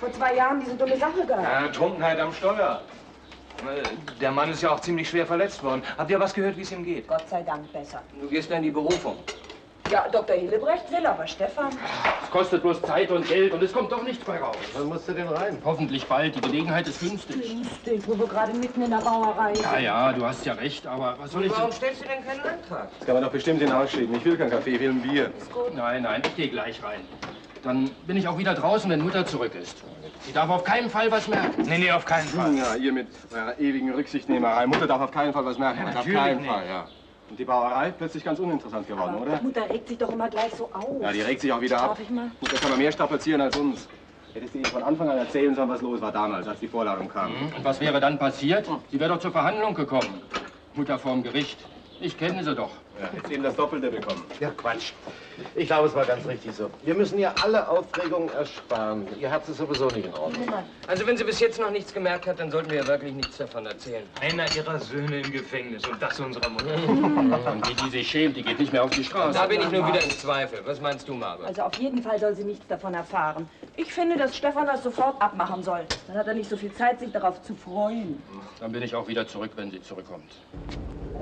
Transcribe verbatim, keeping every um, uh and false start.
vor zwei Jahren diese dumme Sache gehabt. Ja, Trunkenheit am Steuer. Der Mann ist ja auch ziemlich schwer verletzt worden. Habt ihr was gehört, wie es ihm geht? Gott sei Dank besser. Du gehst ja in die Berufung. Ja, Doktor Hillebrecht will, aber Stefan... Es kostet bloß Zeit und Geld und es kommt doch nichts bei raus. Wann musst du denn rein? Hoffentlich bald. Die Gelegenheit ist günstig. Günstig, wo wir gerade mitten in der Bauerei sind. Ja, ja, du hast ja recht, aber was soll ich... Warum stellst du denn keinen Antrag? Das kann man doch bestimmt hinausschieben. Ich will keinen Kaffee, ich will ein Bier. Ist gut. Nein, nein, ich gehe gleich rein. Dann bin ich auch wieder draußen, wenn Mutter zurück ist. Sie darf auf keinen Fall was merken. Nee, nee, auf keinen Fall. Ja, ihr mit eurer ewigen Rücksichtnehmerei. Mutter darf auf keinen Fall was merken. Ja, auf natürlich keinen nicht. Fall, ja. Und die Bauerei plötzlich ganz uninteressant geworden, oder? Mutter regt sich doch immer gleich so auf. Ja, die regt sich auch wieder ab. Darf ich mal? Mutter kann man mehr strapazieren als uns. Hättest du ihr von Anfang an erzählen sollen, was los war damals, als die Vorladung kam. Und was wäre dann passiert? Sie wäre doch zur Verhandlung gekommen. Mutter vorm Gericht. Ich kenne sie doch. Ja, jetzt eben das Doppelte bekommen. Ja, Quatsch. Ich glaube, es war ganz richtig so. Wir müssen ihr alle Aufregungen ersparen. Ihr Herz ist sowieso nicht in Ordnung. Also wenn sie bis jetzt noch nichts gemerkt hat, dann sollten wir ja wirklich nichts davon erzählen. Einer ihrer Söhne im Gefängnis und das unserer Mutter. Und die, die sich schämt, die geht nicht mehr auf die Straße. Da bin ich nur wieder im Zweifel. Was meinst du, Margot? Also auf jeden Fall soll sie nichts davon erfahren. Ich finde, dass Stefan das sofort abmachen soll. Dann hat er nicht so viel Zeit, sich darauf zu freuen. Dann bin ich auch wieder zurück, wenn sie zurückkommt.